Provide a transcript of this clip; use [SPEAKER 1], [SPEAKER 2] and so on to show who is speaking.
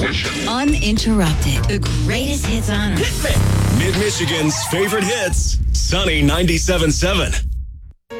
[SPEAKER 1] position.
[SPEAKER 2] Uninterrupted. The greatest hits on Earth.
[SPEAKER 3] Mid-Michigan's favorite hits. Sunny 97.7.